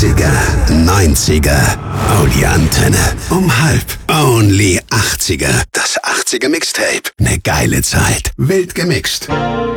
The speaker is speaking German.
80er, 90er. Oh, die Antenne. Um 1:30. Only 80er. Das 80er Mixtape. Ne geile Zeit. Wild gemixt.